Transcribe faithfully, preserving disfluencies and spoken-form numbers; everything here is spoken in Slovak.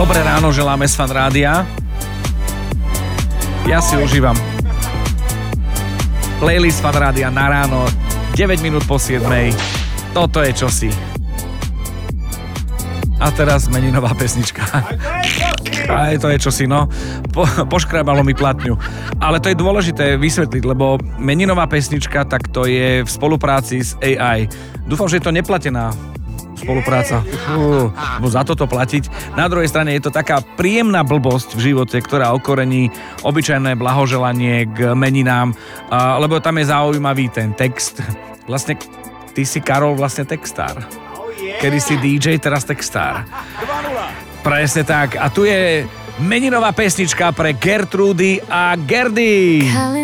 Dobré ráno želáme z Fan Rádia. Ja si užívam playlist Fan Rádia na ráno, deväť minút po siedmej. Toto je čosi. A teraz meninová pesnička. Aj to je čosi, no. Po, poškrábalo mi platňu. Ale to je dôležité vysvetliť, lebo meninová pesnička, tak to je v spolupráci s á í. Dúfam, že je to neplatená spolupráca. Fú, bo za toto platiť. Na druhej strane je to taká príjemná blbosť v živote, ktorá okorení obyčajné blahoželanie k meninám, a, lebo tam je zaujímavý ten text. Vlastne ty si, Karol, vlastne textár. Kedy si dý džej, teraz textár. Presne tak. A tu je meninová pesnička pre Gertrudy a Gerdy.